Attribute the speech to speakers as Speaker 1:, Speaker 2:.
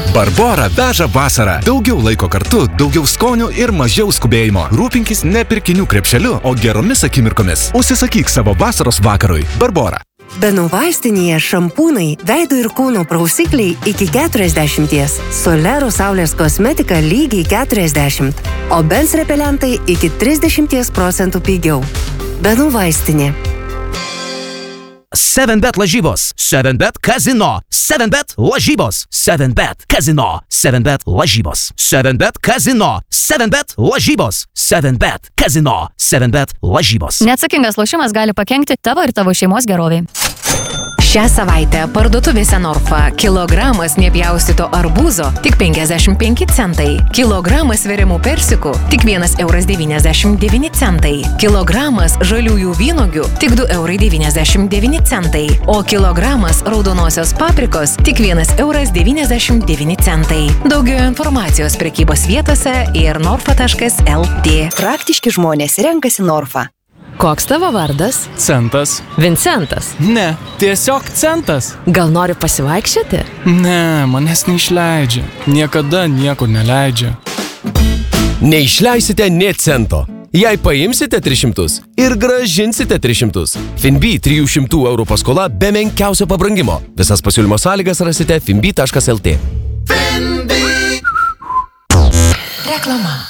Speaker 1: Barbora veža vasarą. Daugiau laiko kartu, daugiau skonių ir mažiau skubėjimo. Rūpinkis ne pirkinių krepšeliu, o geromis akimirkomis. Užsisakyk savo vasaros vakarui. Barbora.
Speaker 2: Benų vaistinėje šampūnai, veido ir kūno prausikliai iki 40, Solero saulės kosmetika lygiai 40, o Benz repelentai iki 30% pigiau. Benų vaistinė.
Speaker 3: 7bet lažybos, 7bet kazino, 7bet lažybos, 7bet kazino, 7bet lažybos, 7bet kazino, 7bet lažybos, 7bet kazino, 7bet lažybos.
Speaker 4: Neatsakingas lošimas gali pakenkti tavo ir tavo šeimos geroviai.
Speaker 5: Šią savaitę parduotuvėse Norfa kilogramas nepjaustyto arbūzo tik 55 centai, kilogramas sveriamų persikų tik 1,99 €, kilogramas žaliųjų vynuogių tik 2,99 €, o kilogramas raudonosios paprikos tik 1,99 €. Daugiau informacijos prekybos vietose ir norfa.lt.
Speaker 2: Praktiški žmonės renkasi Norfa.
Speaker 6: Koks tavo vardas?
Speaker 7: Centas.
Speaker 6: Vincentas.
Speaker 7: Ne, tiesiog centas.
Speaker 6: Gal nori pasivaikščioti?
Speaker 7: Ne, manęs neišleidžia. Niekada niekur neleidžia.
Speaker 8: Neišleisite nė cento. Jei paimsite 300 ir grąžinsite 300. Finbi 300 € paskola be menkiausio pabrangimo. Visas pasiūlymo sąlygas rasite finbi.lt.
Speaker 5: Reklama.